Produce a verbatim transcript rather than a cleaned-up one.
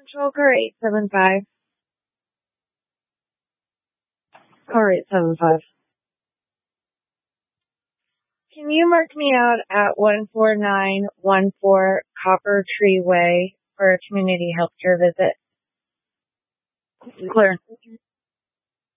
Control car eight seven five. Car eight seven five. Can you mark me out at one four nine one four Copper Tree Way for a community health care visit? Clear.